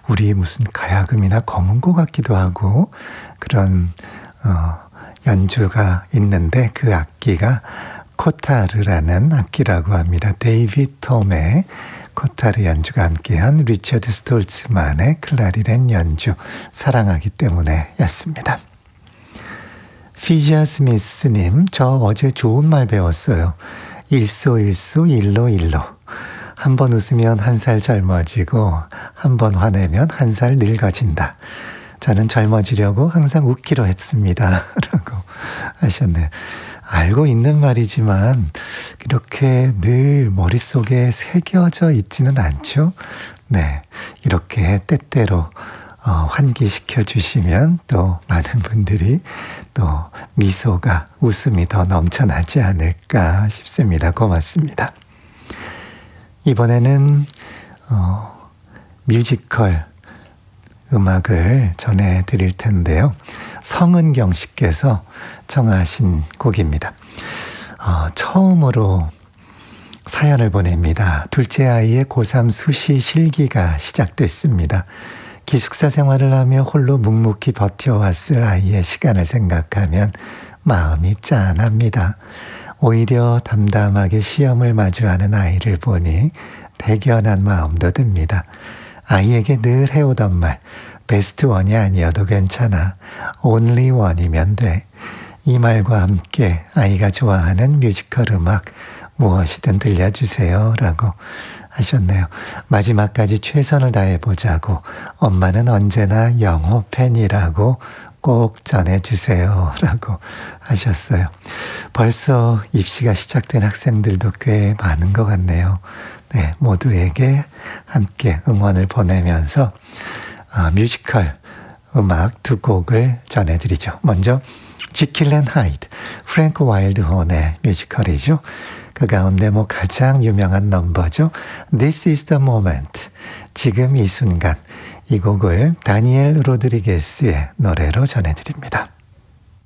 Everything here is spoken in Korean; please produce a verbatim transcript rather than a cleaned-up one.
우리 무슨 가야금이나 검은고 같기도 하고 그런 어, 연주가 있는데 그 악기가 코타르라는 악기라고 합니다. 데이비드 톰의 코타르 연주가 함께한 리처드 스톨츠만의 클라리넷 연주 사랑하기 때문에 였습니다. 피지아 스미스님, 저 어제 좋은 말 배웠어요. 일소일소 일로일로. 한 번 웃으면 한 살 젊어지고 한 번 화내면 한 살 늙어진다. 저는 젊어지려고 항상 웃기로 했습니다. 라고 하셨네요. 알고 있는 말이지만 이렇게 늘 머릿속에 새겨져 있지는 않죠. 네, 이렇게 때때로 어, 환기시켜 주시면 또 많은 분들이 또 미소가 웃음이 더 넘쳐나지 않을까 싶습니다. 고맙습니다. 이번에는 어, 뮤지컬 음악을 전해드릴 텐데요. 성은경 씨께서 청하신 곡입니다. 어, 처음으로 사연을 보냅니다. 둘째 아이의 고삼 수시 실기가 시작됐습니다. 기숙사 생활을 하며 홀로 묵묵히 버텨왔을 아이의 시간을 생각하면 마음이 짠합니다. 오히려 담담하게 시험을 마주하는 아이를 보니 대견한 마음도 듭니다. 아이에게 늘 해오던 말, 베스트 원이 아니어도 괜찮아. only 원이면 돼. 이 말과 함께 아이가 좋아하는 뮤지컬 음악 무엇이든 들려주세요. 라고 하셨네요. 마지막까지 최선을 다해보자고 엄마는 언제나 영호 팬이라고 꼭 전해주세요. 라고 하셨어요. 벌써 입시가 시작된 학생들도 꽤 많은 것 같네요. 네, 모두에게 함께 응원을 보내면서 어, 뮤지컬 음악 두 곡을 전해드리죠. 먼저 지킬 앤 하이드, 프랭크 와일드혼의 뮤지컬이죠. 그 가운데 뭐 가장 유명한 넘버죠. This is the moment, 지금 이 순간. 이 곡을 다니엘 로드리게스의 노래로 전해드립니다.